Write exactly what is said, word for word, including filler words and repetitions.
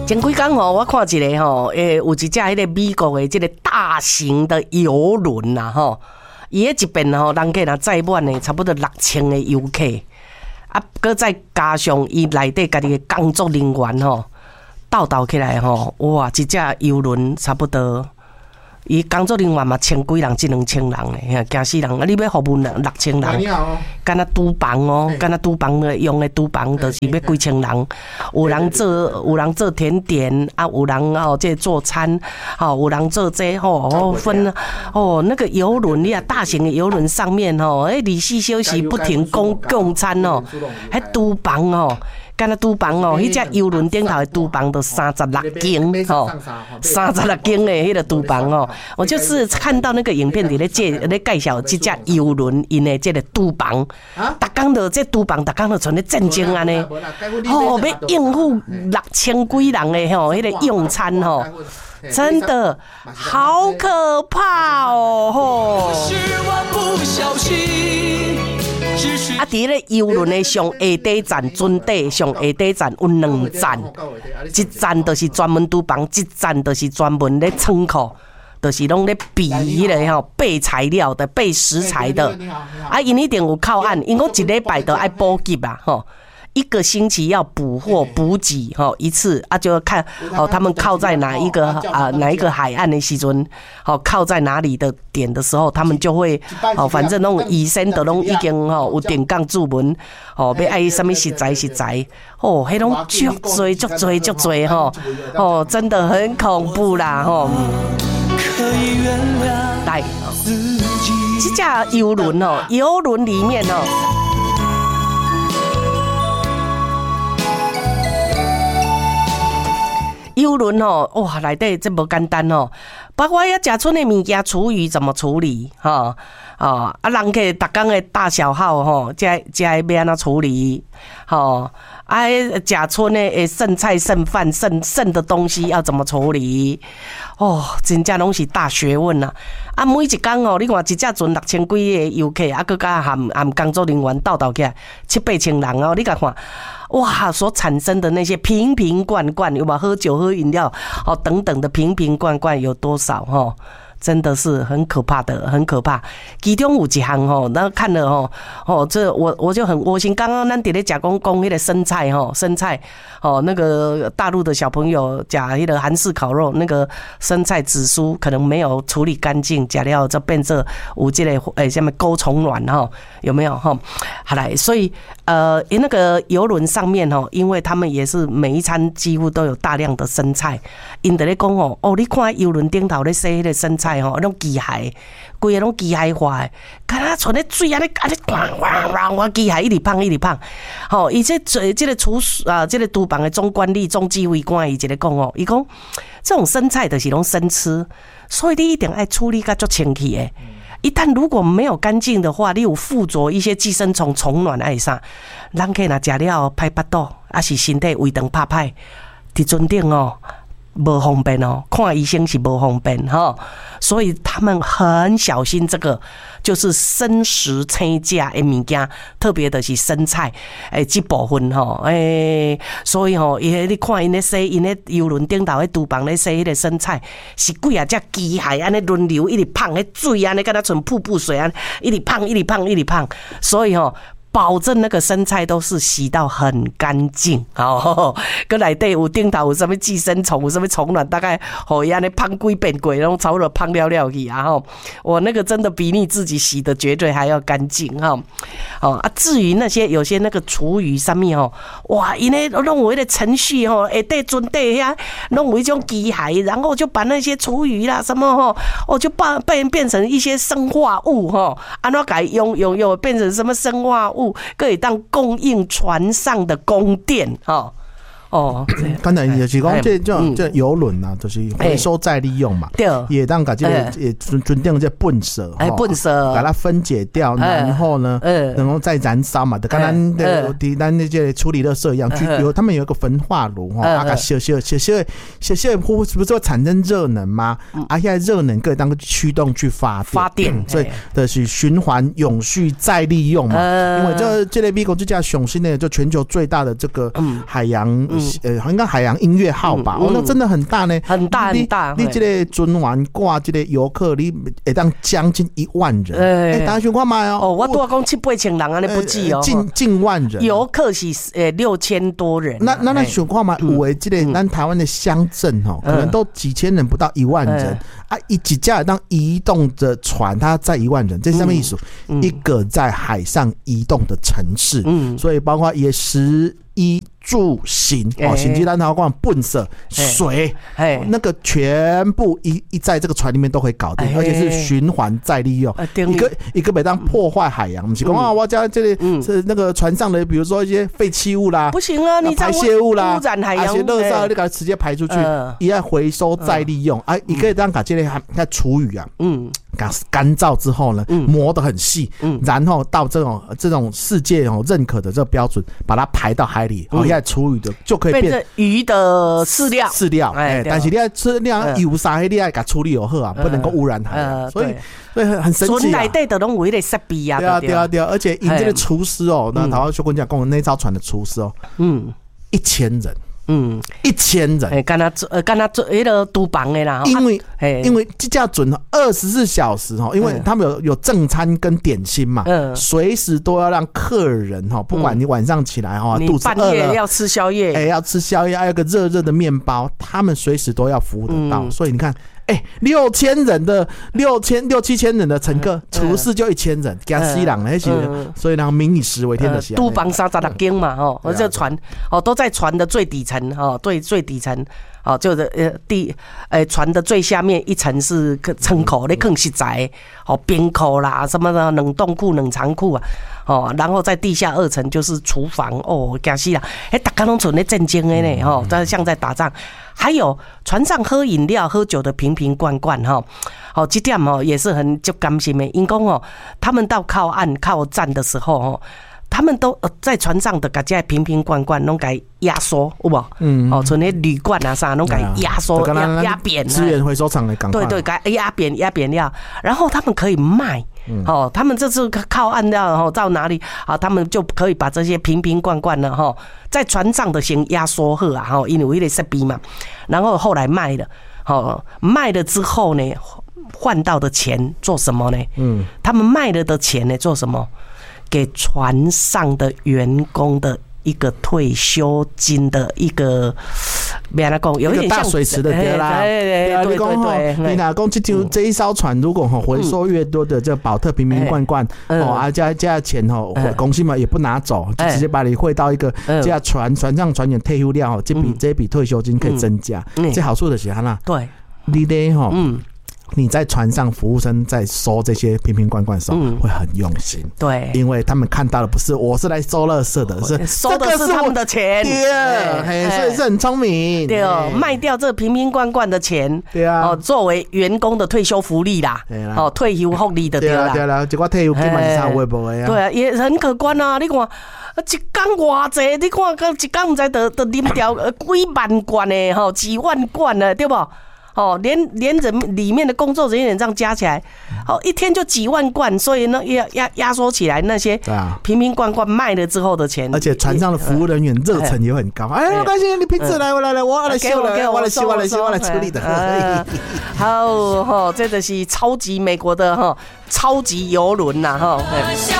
前几天吼，我看一个吼，诶，有一只迄个美国的这个大型的游轮呐，吼，伊迄一边吼，人客若载满的，差不多六千个游客，啊，搁再加上伊内底家己的工作人员吼，斗斗起来吼，哇，一只游轮差不多。伊工作人员嘛，千几人，一两千人嘞，惊死人！啊，你要服务人六千人，敢若厨房哦，敢若厨房的用的厨房，就是要几千人。有人做，有人做甜点啊，有人哦，这做餐，哦，有人做这吼，哦分哦，那个游轮你啊，大型的游轮上面哦，诶，二十四小时不停供供餐哦，迄厨房哦。敢若厨房哦，迄只游轮顶头的厨房都三十六间吼，三十六间的迄个厨房哦，我就是看到那个影片里咧介咧介绍这只游轮因的这个厨房，逐工都这厨房，逐工都像咧战争安尼，哦，要应付六千几人的吼，迄个用餐吼。真的好可怕哦！吼，啊，伫咧游轮的上下底站，船底上下底站有两站，一站就是专门厨房，一站就是专门咧仓库，就是拢咧备迄个吼备材料的、备食材的。啊，因一定有靠岸，因我一礼拜都爱补给啊，吼。一个星期要补货补给哈一次啊，就看哦他们靠在哪一个啊哪一个海岸的时阵，好靠在哪里的点的时候，他们就会哦反正拢医生都拢已经吼有电讲注文哦，要爱什么食材食材哦，迄拢足多足多足多吼哦，真的很恐怖啦吼。来，这架游轮哦，游轮里面哦。游轮哦，哇，内底这无简单哦，包括要食剩的物件，厨余怎么处理？哈、哦，哦，啊，人客逐工的大小号吼，这这要安怎处理？吼、哦，啊，食剩的剩菜、剩饭、剩剩的东西要怎么处理？哦，真正拢是大学问啊！啊，每一工哦，你看一只船六千几个游客，啊，佮加含含工作人员斗斗起来七八千人哦，你甲看。哇，所产生的那些瓶瓶罐罐，有没喝酒喝饮料哦等等的瓶瓶罐罐有多少哈？真的是很可怕的，很可怕。其中有一项吼，然后看了吼，哦，这我我就很窝心。刚刚咱伫咧讲讲讲迄个生菜吼，生菜哦，那个大陆的小朋友夹迄个韩式烤肉，那个生菜紫苏可能没有处理干净，夹了就变成有这个诶什么钩虫卵哈，有没有哈？好来，所以呃，那个游轮上面吼，因为他们也是每一餐几乎都有大量的生菜，因得咧讲哦，哦，你看游轮顶头咧洗迄个生菜。吼，种机械，规个拢机械化的，敢若像咧水安尼安尼汪汪汪汪，机械一直放一直放。吼，伊这这这个厨啊，这个厨房的总管理总指挥官伊一个讲哦，伊讲这种生菜就是拢生吃，所以你一定要处理甲足清气的。一旦如果没有干净的话，你有附着一些寄生虫、虫卵爱啥，人客若食了歹腹肚，还是身体胃肠拍歹，伫船顶哦。不方便哦，看医生是不方便哈，所以他们很小心这个，就是生食青架的物件，特别的是生菜诶，这部分哈诶，所以吼，伊你看因咧洗，因咧游轮顶头咧厨房咧洗迄个生菜，是几啊只机械安尼轮流一直放，迄水安尼敢若像瀑布水安，一直放一直放一直放，所以吼。保证那个生菜都是洗到很干净，哦，跟内底有顶头有什么寄生虫，有什么虫卵，大概好伊安尼胖几遍过，然后差不多胖了了去啊吼，我那个真的比你自己洗的绝对还要干净哈，哦啊，至于那些有些那个厨余上面吼，哇，因为弄有一个程序吼，下底船底遐弄有一种机械，然后就把那些厨余啦什么吼，哦就把变变成一些生化物吼，安怎改用用用变成什么生化物？可以当供应船上的供电哈。哦， 刚才就是讲这这这游轮啊，就是回收再利用嘛，对，也当把这个也准准定这粪舍， 哎，粪舍把它分解掉，然后呢，然后再燃烧嘛，跟咱的咱那些处理垃圾一样，去有他们有一个焚化炉哈，啊个小小小小小小不是不是会产生热能吗？啊，现在热能可以当驱动去发发电， 所以的是循环永续再利用嘛，因为这这类美国这家雄心的就全球最大的这个海洋。 呃，应该海洋音乐号吧？哦，那真的很大呢， 很大很大。 你这个船员挂这个游客，你会当将近一万人。哎，大家想看卖哦。 哦，我多讲七八千人安尼不止哦， 近近万人。 游客是呃六千多人。 那那那想看卖，有的这个咱台湾的乡镇哦，可能都几千人，不到一万人啊。一几架当移动的船，它载一万人，这是什么意思？一个在海上移动的城市。嗯，所以包括也食衣住行哦，行机单头光笨色水，那个全部一一在这个船里面都可以搞定，而且是循环再利用，一个一个每当破坏海洋，不是讲啊，我家这里是那个船上的，比如说一些废弃物啦， 不行啊，你排泄物啦， 污染海洋， 而且垃圾你给它直接排出去，一样回收再利用，啊，一个当把这类它厨余啊，嗯。干燥之后呢，磨得很细，嗯、然后到这种这种世界哦认可的这个标准，把它排到海里，哦、嗯，现在厨余的就可以变成鱼的饲料， 饲料，哎，但是你要吃量有啥，你要给它处理有好啊，不能够污染海洋，呃、所以所以很神奇啊。 船内底都拢有迄个设备啊， 对啊对啊对啊，而且引这个厨师哦，那台湾就跟你讲，讲那艘船的厨师哦，嗯，一千人。嗯，一千人， 哎，跟他做，呃，跟他做那个厨房的啦， 因为，因为这架船二十四小时哈，因为他们有有正餐跟点心嘛，嗯，随时都要让客人哈，不管你晚上起来哈，肚子饿了要吃宵夜， 哎，要吃宵夜，还有个热热的面包，他们随时都要服务得到，所以你看。哎，六千人的六千六七千人的乘客，厨师就一千人，加西朗那些，所以然后民以食为天的。 都帮三十六间嘛，哦，而这船哦都在船的最底层，哦，最最底层，哦，就是呃地，呃船的最下面一层是仓口，你更实在，哦冰库啦，什么的冷冻库、冷藏库啊，哦，然后在地下二层就是厨房，哦，加西朗，哎，大家拢存在震惊的呢，哦，像在打仗。还有船上喝饮料、喝酒的瓶瓶罐罐哈，哦，这点哦也是很就甘心的。因公哦，他们到靠岸靠站的时候哦，他们都在船上的把这瓶瓶罐罐弄给压缩，有无？嗯，哦，从那铝罐啊啥弄给压缩、压压扁， 资源回收厂的， 对对，给压扁、压扁掉，然后他们可以卖。哦，他们这次靠岸掉，后到哪里啊？他们就可以把这些瓶瓶罐罐呢，哈，在船上的先压缩好啊，哈，因为有那个设备嘛。然后后来卖了，哦，卖了之后呢，换到的钱做什么呢？嗯，他们卖了的钱呢，做什么？给船上的员工的一个退休金的一个，别来讲，有一点像大水池的对啦， 对对对对对。 你哪讲这条这一艘船，如果回收越多的这保特瓶瓶罐罐，哦，啊加加钱哦，公司嘛也不拿走，就直接把你汇到一个这船船上船员退休料，这笔这笔退休金可以增加，这好处的是啥啦？ 对， 你得哈，嗯。你在船上，服务生在收这些瓶瓶罐罐的时候，嗯、会很用心。 对， 因为他们看到的不是我是来收垃圾的，是收的是他们的钱。 对，哎，所以是很聪明。 对哦，卖掉这瓶瓶罐罐的钱， 对啊， 哦，作为员工的退休福利啦，哦，退休福利的对啦， 对啦，结果退休金嘛是差微薄的啊。 对啊，也很可观啊！你看，一缸偌济，你看，一缸唔知得得啉掉几万罐的吼，几万罐的，对不？哦，连连人里面的工作人员这样加起来，哦，一天就几万罐，所以呢，压压压缩起来那些瓶瓶罐罐卖了之后的钱， 而且船上的服务人员热忱也很高。哎，没关系，你瓶子来，我来来，我来修了，我来修，我来修，我来处理的。 好，哈，这个是超级美国的哈超级邮轮呐，哈。